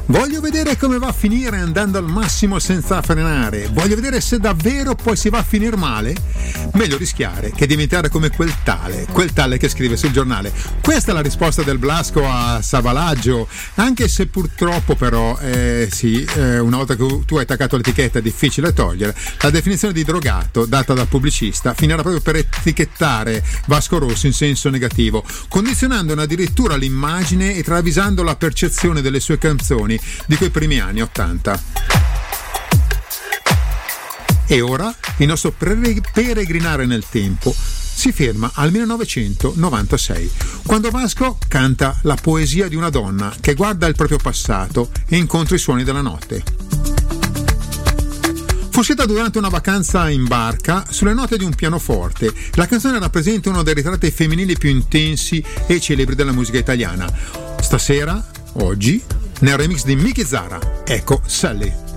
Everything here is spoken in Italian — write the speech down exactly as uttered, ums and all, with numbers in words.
Voglio vedere come va a finire andando al massimo senza frenare. Voglio vedere se davvero poi si va a finire male. Meglio rischiare che diventare come quel tale, quel tale che scrive sul giornale. Questa è la risposta del Blasco a Savalaggio, anche se purtroppo però, eh, sì, eh, una volta che tu hai attaccato l'etichetta è difficile togliere. La definizione di drogato data dal pubblicista finirà proprio per etichettare Vasco Rossi in senso negativo, condizionandone addirittura l'immagine e travisando la percezione delle sue canzoni di quei primi anni ottanta. E ora il nostro peregrinare nel tempo si ferma al millenovecentonovantasei, quando Vasco canta la poesia di una donna che guarda il proprio passato e incontra i suoni della notte. Fu scelta durante una vacanza in barca sulle note di un pianoforte. La canzone rappresenta uno dei ritratti femminili più intensi e celebri della musica italiana. Stasera, oggi, nel remix di Miki Zara, ecco Sally.